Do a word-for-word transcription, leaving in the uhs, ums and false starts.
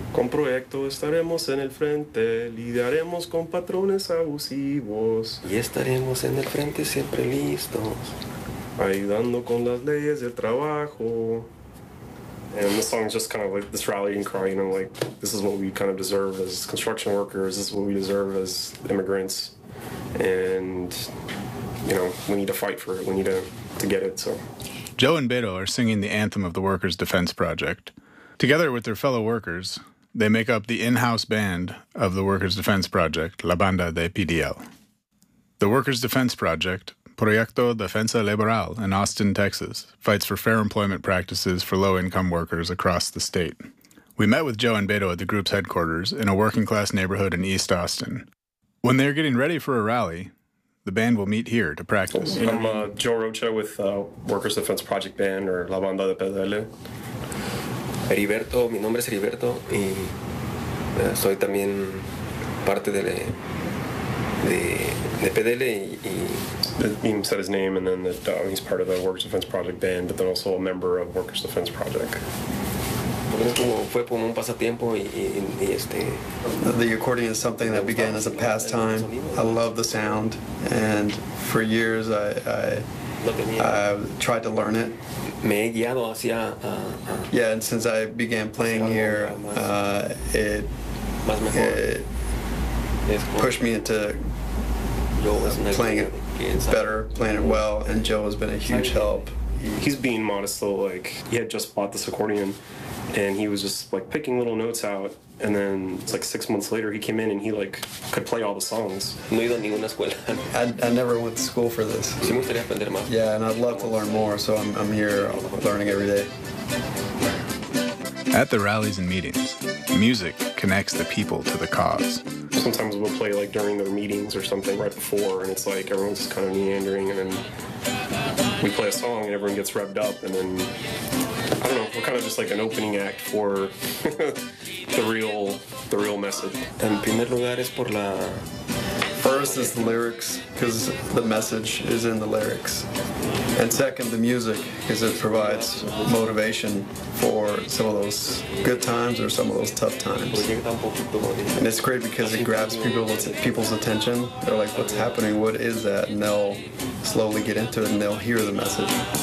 Con proyecto estaremos en el frente, lidiaremos con patrones abusivos. Y estaremos en el frente siempre listos. Ayudando con las leyes del trabajo. And the song is just kind of like this rallying cry, you know, like, this is what we kind of deserve as construction workers, this is what we deserve as immigrants. And, you know, we need to fight for it, we need to, to get it, so. Joe and Beto are singing the anthem of the Workers' Defense Project. Together with their fellow workers, they make up the in-house band of the Workers' Defense Project, La Banda de P D L. The Workers' Defense Project, Proyecto Defensa Laboral in Austin, Texas, fights for fair employment practices for low-income workers across the state. We met with Joe and Beto at the group's headquarters in a working-class neighborhood in East Austin. When they're getting ready for a rally, the band will meet here to practice. I'm uh, Joe Rocha with uh, Workers' Defense Project Band, or La Banda de P D L. Heriberto, mi nombre es Heriberto y uh, soy también parte de, de, de P D L y, y He said his name, and then that uh, he's part of the Workers' Defense Project Band, but then also a member of Workers' Defense Project. Fue como un pasatiempo y, y, y este. The accordion is something that began as a pastime. I love the sound, and for years I, I, I tried to learn it. Me he guiado hacia. Uh, uh, yeah, and since I began playing here, uh, it, it pushed me into playing it better, playing it well, and Joe has been a huge help. He's being modest though, like, he had just bought this accordion, and he was just like picking little notes out, and then it's like six months later he came in and he like could play all the songs. No he ido a ninguna escuela. I, I never went to school for this. Sí me gustaría aprender más. Yeah, and I'd love to learn more, so I'm, I'm here learning every day. At the rallies and meetings, music connects the people to the cause. Sometimes we'll play like during their meetings or something right before, and it's like everyone's just kind of meandering, and then we play a song and everyone gets revved up, and then I don't know, we're kind of just like an opening act for the real, the real message. En primer lugar es por la. First is the lyrics, because the message is in the lyrics. And second, the music, because it provides motivation for some of those good times or some of those tough times. And it's great because it grabs people, people's attention. They're like, what's happening? What is that? And they'll slowly get into it and they'll hear the message.